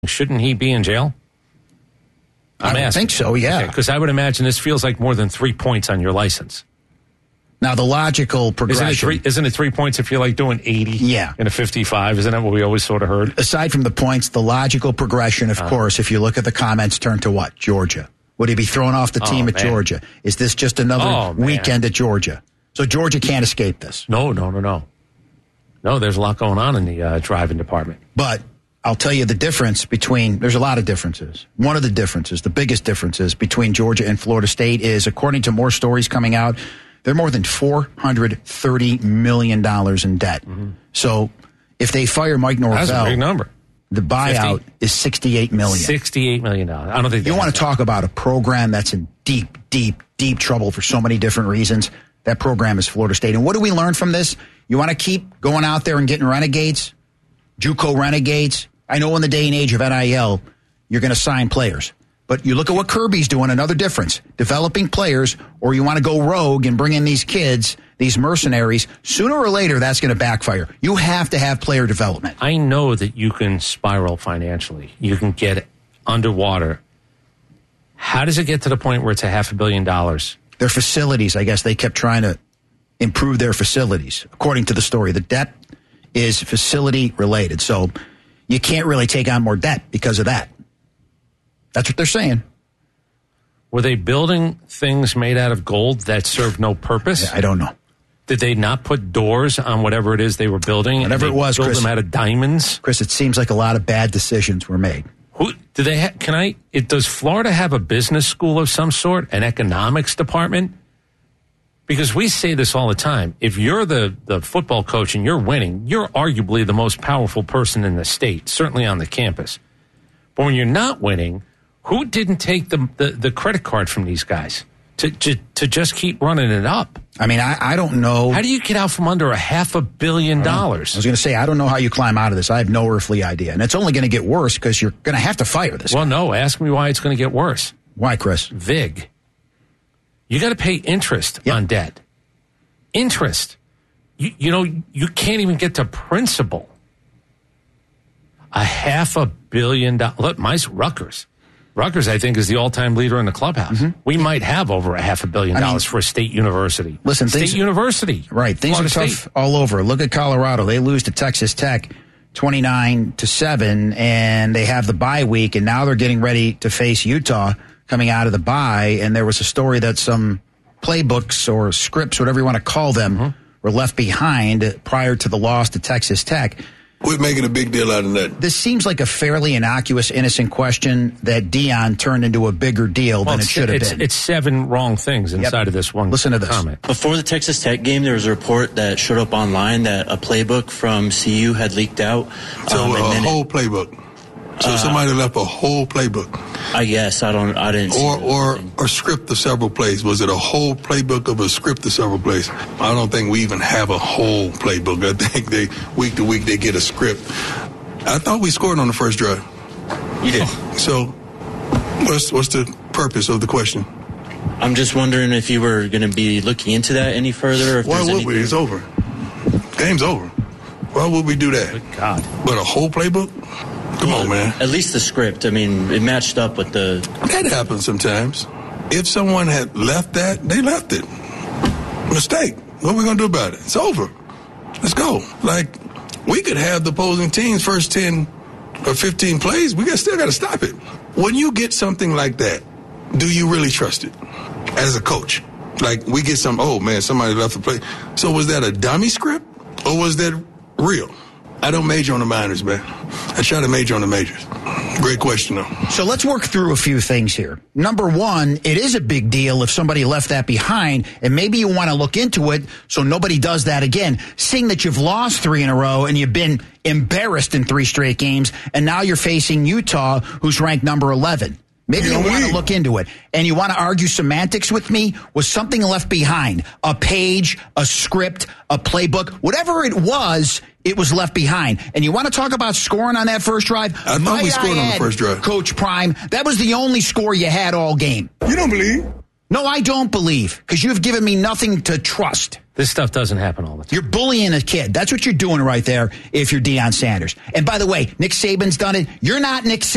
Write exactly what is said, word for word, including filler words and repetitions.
shouldn't he be in jail? I'm I asking. think so, yeah. Because okay, I would imagine this feels like more than three points on your license. Now, the logical progression... Isn't it three, isn't it three points if you're like doing eighty yeah. in a fifty-five? Isn't that what we always sort of heard? Aside from the points, the logical progression, of uh, course, if you look at the comments, turn to what? Georgia. Would he be thrown off the team oh, at man. Georgia? Is this just another oh, weekend at Georgia? So Georgia can't escape this. No, no, no, no. No, there's a lot going on in the uh, driving department. But I'll tell you the difference between, there's a lot of differences. One of the differences, the biggest differences between Georgia and Florida State is, according to more stories coming out, they're more than four hundred thirty million dollars in debt. Mm-hmm. So if they fire Mike Norvell, that's a big number. The buyout fifty is sixty-eight million dollars. sixty-eight million dollars. I don't think you want to talk about a program that's in deep, deep, deep trouble for so many different reasons. That program is Florida State. And what do we learn from this? You want to keep going out there and getting renegades, JUCO renegades. I know in the day and age of N I L, you're going to sign players. But you look at what Kirby's doing, another difference. Developing players, or you want to go rogue and bring in these kids, these mercenaries, sooner or later that's going to backfire. You have to have player development. I know that you can spiral financially. You can get underwater. How does it get to the point where it's a half a billion dollars? Their facilities, I guess they kept trying to improve their facilities. According to the story, the debt is facility related. So you can't really take on more debt because of that. That's what they're saying. Were they building things made out of gold that served no purpose? I don't know. Did they not put doors on whatever it is they were building? Whatever it was, build Chris. them out of diamonds? Chris, it seems like a lot of bad decisions were made. Who do they? Ha- can I? It, does Florida have a business school of some sort, an economics department? Because we say this all the time. If you're the, the football coach and you're winning, you're arguably the most powerful person in the state, certainly on the campus. But when you're not winning, who didn't take the, the, the credit card from these guys to, to to just keep running it up? I mean, I, I don't know. How do you get out from under a half a billion dollars? I was going to say, I don't know how you climb out of this. I have no earthly idea. And it's only going to get worse because you're going to have to fire this Well, guy. no. Ask me why it's going to get worse. Why, Chris? Vig. You got to pay interest yep. on debt. Interest. You, you know, you can't even get to principal. A half a billion dollars. Look, my Rutgers. Rutgers, I think, is the all-time leader in the clubhouse. Mm-hmm. We might have over a half a billion I dollars mean, for a state university. Listen, state things, university. Right. Things Florida are tough State. all over. Look at Colorado. They lose to Texas Tech twenty-nine to seven, and they have the bye week, and now they're getting ready to face Utah coming out of the bye. And there was a story that some playbooks or scripts, whatever you want to call them, mm-hmm. were left behind prior to the loss to Texas Tech. We're making a big deal out of that. This seems like a fairly innocuous, innocent question that Dion turned into a bigger deal well, than it should have it's, been. It's seven wrong things inside yep. of this one Listen to this. comment. Before the Texas Tech game, there was a report that showed up online that a playbook from C U had leaked out. So um, a whole it, playbook. So uh, somebody left a whole playbook. I guess I don't. I didn't. Or see or or script of several plays. Was it a whole playbook of a script of several plays? I don't think we even have a whole playbook. I think they week to week they get a script. I thought we scored on the first drive. You did. So what's what's the purpose of the question? I'm just wondering if you were going to be looking into that any further. Or if Why would anything... we? It's over. Game's over. Why would we do that? Good God. But a whole playbook? Come well, on, man. At least the script. I mean, it matched up with the... That happens sometimes. If someone had left that, they left it. Mistake. What are we going to do about it? It's over. Let's go. Like, we could have the opposing team's first ten or fifteen plays. We got, still got to stop it. When you get something like that, do you really trust it as a coach? Like, we get some, oh, man, somebody left the play. So was that a dummy script or was that real? I don't major on the minors, man. I try to major on the majors. Great question, though. So let's work through a few things here. Number one, it is a big deal if somebody left that behind, and maybe you want to look into it so nobody does that again. Seeing that you've lost three in a row and you've been embarrassed in three straight games, and now you're facing Utah, who's ranked number eleven. Maybe you want to look into it. And you want to argue semantics with me? Was something left behind? A page, a script, a playbook, whatever it was, it was left behind. And you want to talk about scoring on that first drive? I thought we scored on the first drive. Coach Prime, that was the only score you had all game. You don't believe? No, I don't believe, because you've given me nothing to trust. This stuff doesn't happen all the time. You're bullying a kid. That's what you're doing right there if you're Deion Sanders. And by the way, Nick Saban's done it. You're not Nick Saban.